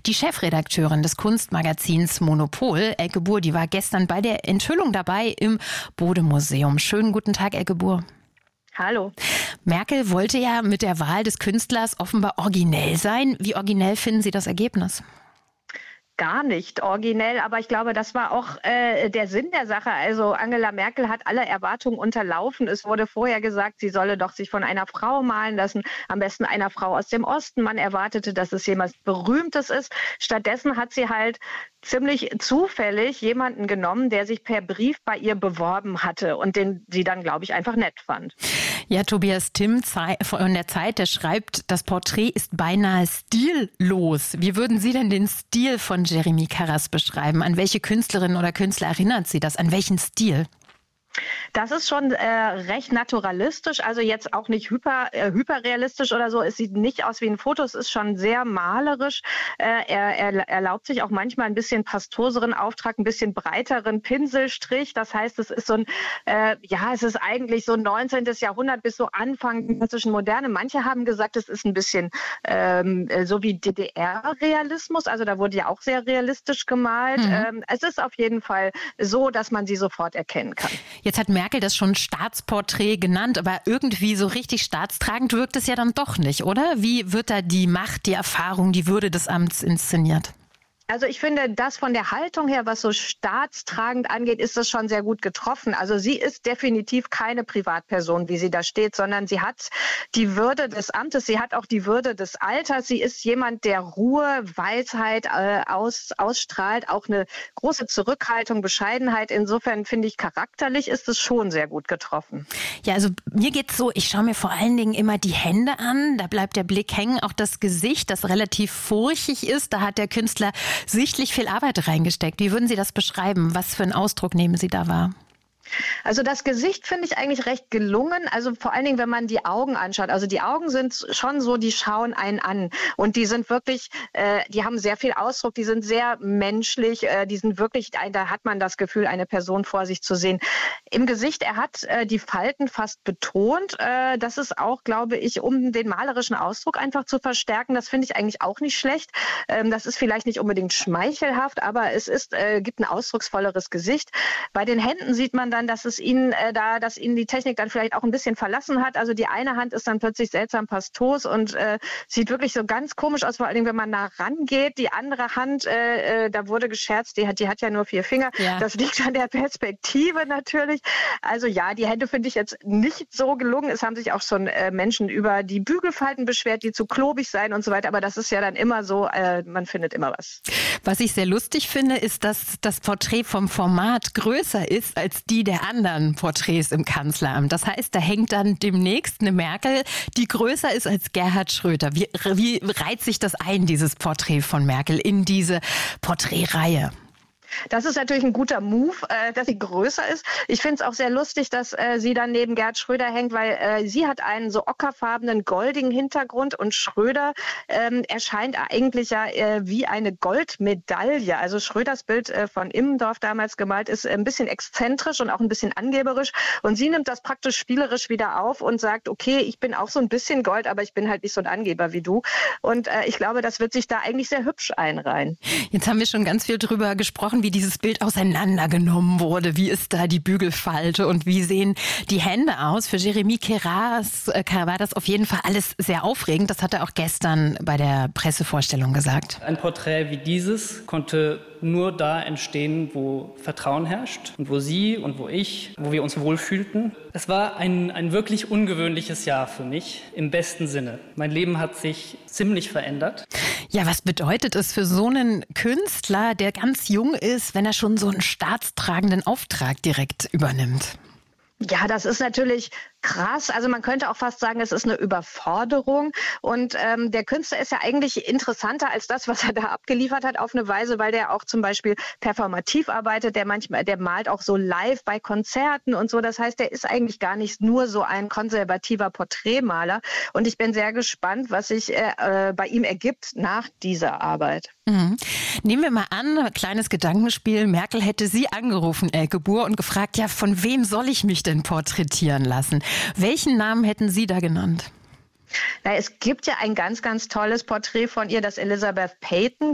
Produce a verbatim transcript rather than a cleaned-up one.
Die Chefredakteurin des Kunstmagazins Monopol, Elke Buhr, die war gestern bei der Enthüllung dabei im Bode-Museum. Schönen guten Tag, Elke Buhr. Hallo. Merkel wollte ja mit der Wahl des Künstlers offenbar originell sein. Wie originell finden Sie das Ergebnis? Gar nicht originell, aber ich glaube, das war auch äh, der Sinn der Sache. Also Angela Merkel hat alle Erwartungen unterlaufen. Es wurde vorher gesagt, sie solle doch sich von einer Frau malen lassen, am besten einer Frau aus dem Osten. Man erwartete, dass es jemand Berühmtes ist. Stattdessen hat sie halt ziemlich zufällig jemanden genommen, der sich per Brief bei ihr beworben hatte und den sie dann, glaube ich, einfach nett fand. Ja, Tobias Timm von der Zeit, der schreibt, das Porträt ist beinahe stillos. Wie würden Sie denn den Stil von Jeremy Karras beschreiben? An welche Künstlerin oder Künstler erinnert Sie das? An welchen Stil? Das ist schon äh, recht naturalistisch, also jetzt auch nicht hyper, äh, hyperrealistisch oder so. Es sieht nicht aus wie ein Foto, es ist schon sehr malerisch. Äh, er, er erlaubt sich auch manchmal ein bisschen pastoseren Auftrag, ein bisschen breiteren Pinselstrich. Das heißt, es ist so ein, äh, ja, es ist eigentlich so neunzehnten. Jahrhundert bis so Anfang zwischen Moderne. Manche haben gesagt, es ist ein bisschen ähm, so wie D D R-Realismus, also da wurde ja auch sehr realistisch gemalt. Mhm. Ähm, es ist auf jeden Fall so, dass man sie sofort erkennen kann. Jetzt hat Merkel das schon Staatsporträt genannt, aber irgendwie so richtig staatstragend wirkt es ja dann doch nicht, oder? Wie wird da die Macht, die Erfahrung, die Würde des Amts inszeniert? Also ich finde, das von der Haltung her, was so staatstragend angeht, ist das schon sehr gut getroffen. Also sie ist definitiv keine Privatperson, wie sie da steht, sondern sie hat die Würde des Amtes, sie hat auch die Würde des Alters. Sie ist jemand, der Ruhe, Weisheit äh, aus, ausstrahlt, auch eine große Zurückhaltung, Bescheidenheit. Insofern finde ich, charakterlich ist es schon sehr gut getroffen. Ja, also mir geht's so, ich schaue mir vor allen Dingen immer die Hände an, da bleibt der Blick hängen, auch das Gesicht, das relativ furchig ist, da hat der Künstler sichtlich viel Arbeit reingesteckt. Wie würden Sie das beschreiben? Was für einen Ausdruck nehmen Sie da wahr? Also das Gesicht finde ich eigentlich recht gelungen, also vor allen Dingen, wenn man die Augen anschaut. Also die Augen sind schon so, die schauen einen an und die sind wirklich, äh, die haben sehr viel Ausdruck, die sind sehr menschlich, äh, die sind wirklich, da hat man das Gefühl, eine Person vor sich zu sehen. Im Gesicht, er hat äh, die Falten fast betont, äh, das ist auch, glaube ich, um den malerischen Ausdruck einfach zu verstärken, das finde ich eigentlich auch nicht schlecht. Ähm, das ist vielleicht nicht unbedingt schmeichelhaft, aber es ist, äh, gibt ein ausdrucksvolleres Gesicht. Bei den Händen sieht man dann, dass es ihnen äh, da, dass ihnen die Technik dann vielleicht auch ein bisschen verlassen hat. Also die eine Hand ist dann plötzlich seltsam pastos und äh, sieht wirklich so ganz komisch aus, vor allem wenn man nah rangeht. Die andere Hand, äh, äh, da wurde gescherzt, die hat, die hat ja nur vier Finger. Ja. Das liegt an der Perspektive natürlich. Also ja, die Hände finde ich jetzt nicht so gelungen. Es haben sich auch schon äh, Menschen über die Bügelfalten beschwert, die zu klobig seien und so weiter. Aber das ist ja dann immer so, äh, man findet immer was. Was ich sehr lustig finde, ist, dass das Porträt vom Format größer ist als die der anderen Porträts im Kanzleramt. Das heißt, da hängt dann demnächst eine Merkel, die größer ist als Gerhard Schröder. Wie, wie reiht sich das ein, dieses Porträt von Merkel, in diese Porträtreihe? Das ist natürlich ein guter Move, äh, dass sie größer ist. Ich finde es auch sehr lustig, dass äh, sie dann neben Gerhard Schröder hängt, weil äh, sie hat einen so ockerfarbenen, goldigen Hintergrund und Schröder ähm, erscheint eigentlich ja äh, wie eine Goldmedaille. Also Schröders Bild äh, von Immendorf damals gemalt ist ein bisschen exzentrisch und auch ein bisschen angeberisch. Und sie nimmt das praktisch spielerisch wieder auf und sagt, okay, ich bin auch so ein bisschen Gold, aber ich bin halt nicht so ein Angeber wie du. Und äh, ich glaube, das wird sich da eigentlich sehr hübsch einreihen. Jetzt haben wir schon ganz viel drüber gesprochen, wie dieses Bild auseinandergenommen wurde. Wie ist da die Bügelfalte und wie sehen die Hände aus? Für Jeremy Karras äh, war das auf jeden Fall alles sehr aufregend. Das hat er auch gestern bei der Pressevorstellung gesagt. Ein Porträt wie dieses konnte nur da entstehen, wo Vertrauen herrscht und wo Sie und wo ich, wo wir uns wohlfühlten. Es war ein, ein wirklich ungewöhnliches Jahr für mich, im besten Sinne. Mein Leben hat sich ziemlich verändert. Ja, was bedeutet es für so einen Künstler, der ganz jung ist, wenn er schon so einen staatstragenden Auftrag direkt übernimmt? Ja, das ist natürlich krass. Also man könnte auch fast sagen, es ist eine Überforderung. Und ähm, der Künstler ist ja eigentlich interessanter als das, was er da abgeliefert hat, auf eine Weise, weil der auch zum Beispiel performativ arbeitet. Der manchmal, der malt auch so live bei Konzerten und so. Das heißt, der ist eigentlich gar nicht nur so ein konservativer Porträtmaler. Und ich bin sehr gespannt, was sich äh, bei ihm ergibt nach dieser Arbeit. Mhm. Nehmen wir mal an, kleines Gedankenspiel, Merkel hätte Sie angerufen, Elke Buhr, und gefragt, ja, von wem soll ich mich denn porträtieren lassen? Welchen Namen hätten Sie da genannt? Na, es gibt ja ein ganz, ganz tolles Porträt von ihr, das Elizabeth Peyton